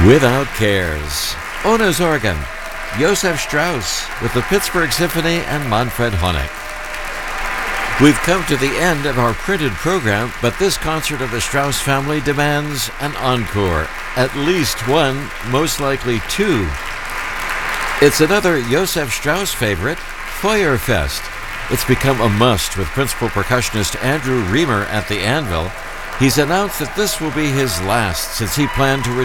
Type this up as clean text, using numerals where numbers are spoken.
Without Cares, Ona's organ, Josef Strauss with the Pittsburgh Symphony and Manfred Honeck. We've come to the end of our printed program, but this concert of the Strauss family demands an encore. At least one, most likely two. It's another Josef Strauss favorite, Feuerfest. It's become a must with principal percussionist Andrew Riemer at the anvil. He's announced that this will be his last since he planned to